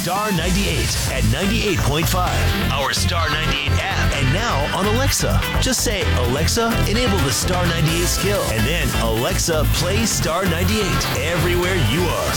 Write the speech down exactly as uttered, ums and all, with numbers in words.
Star ninety-eight at ninety-eight point five. Our Star ninety-eight app. And now on Alexa. Just say, Alexa, enable the Star ninety-eight skill. And then, Alexa, play Star ninety-eight everywhere you are.